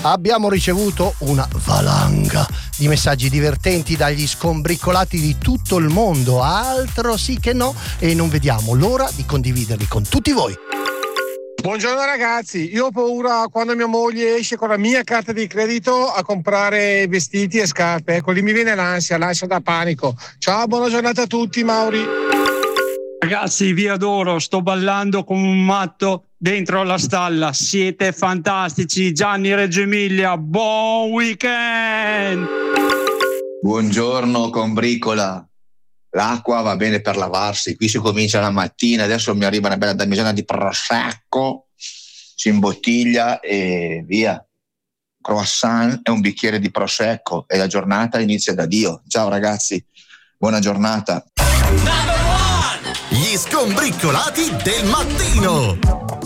Abbiamo ricevuto una valanga di messaggi divertenti dagli scombriccolati di tutto il mondo, altro sì che no, e non vediamo l'ora di condividerli con tutti voi. Buongiorno ragazzi, io ho paura quando mia moglie esce con la mia carta di credito a comprare vestiti e scarpe, ecco lì mi viene l'ansia da panico. Ciao, buona giornata a tutti, Mauri. Ragazzi, vi adoro, sto ballando come un matto dentro la stalla, siete fantastici. Gianni Reggio Emilia, buon weekend! Buongiorno combricola, l'acqua va bene per lavarsi, qui si comincia la mattina, adesso mi arriva una bella damigiana di prosecco, si imbottiglia e via, croissant e un bicchiere di prosecco e la giornata inizia da Dio. Ciao ragazzi, buona giornata. Gli scombriccolati del mattino.